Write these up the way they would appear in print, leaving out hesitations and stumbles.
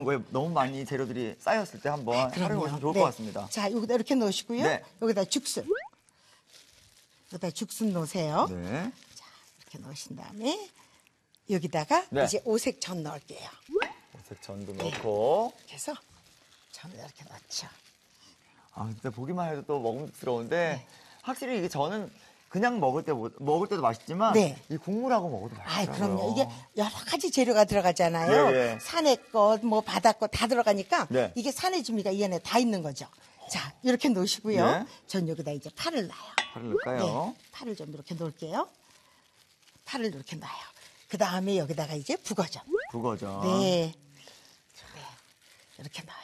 거에 너무 많이 재료들이 쌓였을 때 한번 활용해보시면 좋을 것 같습니다. 자, 여기다 이렇게 넣으시고요. 네. 여기다 죽순. 여기다 죽순 넣으세요. 네. 자, 이렇게 넣으신 다음에 여기다가 네. 이제 오색전 넣을게요. 오색전도 넣고. 이렇게 해서 전을 이렇게 넣죠. 아, 진짜 보기만 해도 또 먹음직스러운데 네. 확실히 이게 저는 그냥 먹을 때도 맛있지만 네. 이 국물하고 먹어도 아이, 맛있더라고요. 그럼요. 이게 여러 가지 재료가 들어가잖아요. 예, 예. 산의 것, 뭐 바다 것 다 들어가니까 네. 이게 산의 진미가 이 안에 다 있는 거죠. 자, 이렇게 놓으시고요. 네. 전 여기다 이제 파를 놔요. 파를 넣을까요? 네, 파를 좀 이렇게 놓을게요. 파를 이렇게 놔요. 그 다음에 여기다가 이제 북어전. 북어전. 네. 네. 이렇게 놔요.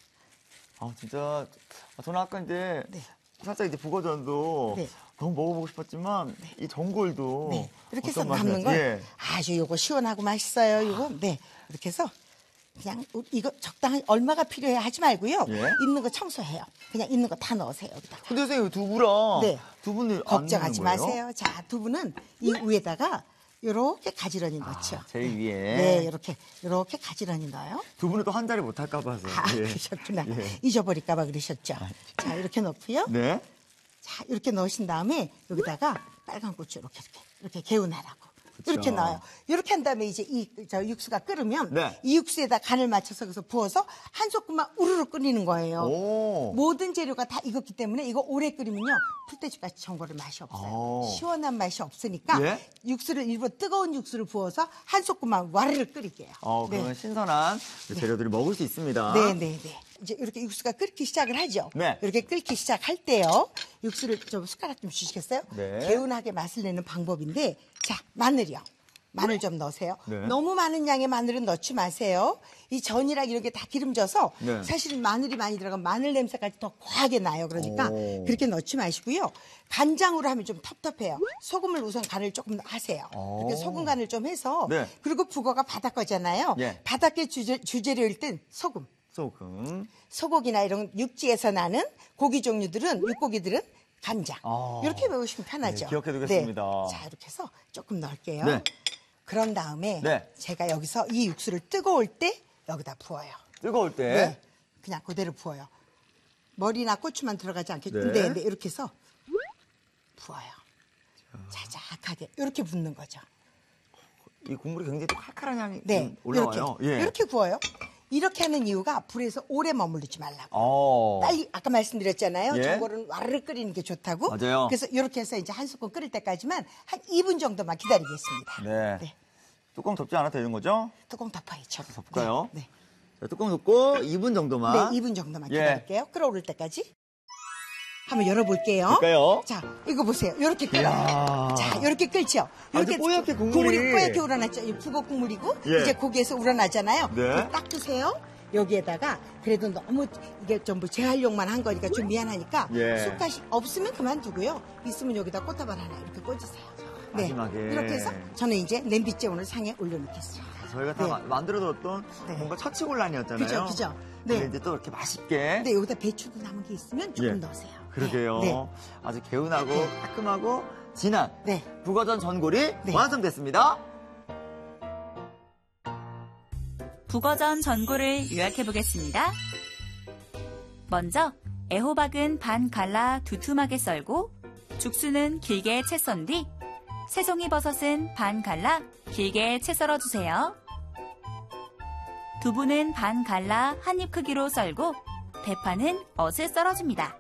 아, 진짜 저는 아까 이제 네. 살짝 이제 북어전도 네. 너무 먹어보고 싶었지만 이 전골도 네. 이렇게 해서 어떤 맛이 남는 날지. 걸 예. 아주 요거 시원하고 맛있어요. 요거. 네. 이렇게 해서 그냥 이거 적당히 얼마가 필요해 하지 말고요. 예. 있는 거 청소해요. 그냥 있는 거 다 넣으세요. 여기다가. 근데 선생님 두부랑 네. 두부는 걱정하지 안 넣는 거예요? 마세요. 자, 두부는 이 위에다가 요렇게 가지런히 넣죠. 제일 위에. 네, 요렇게 가지런히 넣어요. 두부는 또 한 자리 못 할까 봐서. 아, 예. 그러셨구나. 예. 잊어버릴까 봐 그러셨죠. 자, 이렇게 넣고요. 네. 자, 이렇게 넣으신 다음에 여기다가 빨간 고추 이렇게 개운하라고. 그쵸. 이렇게 넣어요. 이렇게 한 다음에 이제 저 육수가 끓으면 네. 이 육수에다 간을 맞춰서 그래서 부어서 한 소금만 우르르 끓이는 거예요. 오. 모든 재료가 다 익었기 때문에 이거 오래 끓이면요 풀떼죽같이 전골은 맛이 없어요. 오. 시원한 맛이 없으니까 예? 육수를 일부러 뜨거운 육수를 부어서 한 소금만 와르르 끓이게요. 그러면 신선한 재료들이 먹을 수 있습니다. 네. 이제 이렇게 육수가 끓기 시작을 하죠. 네. 이렇게 끓기 시작할 때요. 육수를 좀 숟가락 좀 주시겠어요? 네. 개운하게 맛을 내는 방법인데, 자, 마늘이요. 마늘 좀 넣으세요. 네. 너무 많은 양의 마늘은 넣지 마세요. 이 전이랑 이런 게 다 기름져서 네. 사실 마늘이 많이 들어가면 마늘 냄새까지 더 과하게 나요. 그러니까 오. 그렇게 넣지 마시고요. 간장으로 하면 좀 텁텁해요. 소금을 우선 간을 조금 하세요. 오. 이렇게 소금 간을 좀 해서 네. 그리고 북어가 바다 거잖아요. 예. 바닷가 주재료일 땐 소금. 소금. 소고기나 이런 육지에서 나는 고기 종류들은 육고기들은 간장 이렇게 외우시면 편하죠. 네, 기억해두겠습니다. 네. 자, 이렇게 해서 조금 넣을게요. 네. 그런 다음에 네. 제가 여기서 이 육수를 뜨거울 때 여기다 부어요. 뜨거울 때. 네. 그냥 그대로 부어요. 머리나 고추만 들어가지 않겠죠. 네. 네, 이렇게 해서 부어요. 자작하게 이렇게 붓는 거죠. 이 국물이 굉장히 또 칼칼한 향이 네, 올라와요. 이렇게 구워요. 이렇게 하는 이유가 불에서 오래 머무르지 말라고. 빨리 아까 말씀드렸잖아요. 예. 전골은 와르르 끓이는 게 좋다고. 맞아요. 그래서 이렇게 해서 이제 한 스푼 끓일 때까지만 한 2분 정도만 기다리겠습니다. 네. 뚜껑 덮지 않아도 되는 거죠? 뚜껑 덮어야죠. 덮을까요? 네. 자, 뚜껑 덮고 2분 정도만. 네, 2분 정도만 예. 기다릴게요. 끓어오를 때까지. 한번 열어볼게요. 볼까요? 자, 이거 보세요. 이렇게 끓어요. 이야. 자, 이렇게 끓죠. 아주 뽀얗게 국물이. 뽀얗게 우러났죠. 이 북어 국물이고 예. 이제 고기에서 우러나잖아요. 네. 그거 딱 드세요. 여기에다가 그래도 너무 이게 전부 재활용만 한 거니까 좀 미안하니까 예. 숟가락 없으면 그만두고요. 있으면 여기다 꽃다발 하나 이렇게 꽂으세요. 네. 마지막에. 이렇게 해서 저는 이제 냄비째 오늘 상에 올려놓겠습니다. 저희가 다 네. 만들어뒀던 네. 뭔가 처치곤란이었잖아요. 그죠. 근데 네. 이제 또 이렇게 맛있게. 근데 여기다 배추도 남은 게 있으면 조금 예. 넣으세요. 그러게요. 네. 아주 개운하고 깔끔하고 진한 네. 북어전 전골이 네. 완성됐습니다. 북어전 전골을 요약해 보겠습니다. 먼저 애호박은 반 갈라 두툼하게 썰고 죽순은 길게 채 썬 뒤 새송이 버섯은 반 갈라 길게 채 썰어 주세요. 두부는 반 갈라 한 입 크기로 썰고 대파는 어슷 썰어줍니다.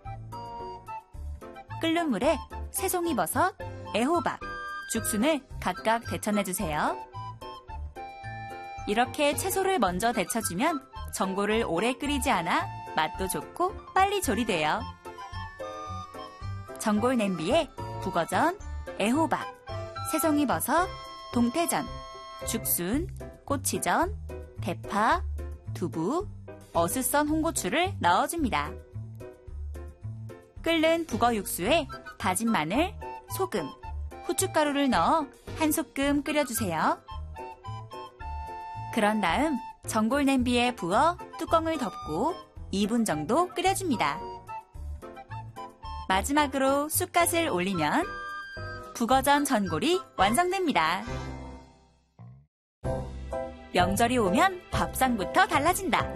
끓는 물에 새송이 버섯, 애호박, 죽순을 각각 데쳐내주세요. 이렇게 채소를 먼저 데쳐주면 전골을 오래 끓이지 않아 맛도 좋고 빨리 조리돼요. 전골 냄비에 북어전, 애호박, 새송이 버섯, 동태전, 죽순, 꼬치전, 대파, 두부, 어슷 썬 홍고추를 넣어줍니다. 끓는 북어 육수에 다진 마늘, 소금, 후춧가루를 넣어 한 소끔 끓여주세요. 그런 다음 전골 냄비에 부어 뚜껑을 덮고 2분 정도 끓여줍니다. 마지막으로 쑥갓을 올리면 북어전 전골이 완성됩니다. 명절이 오면 밥상부터 달라진다.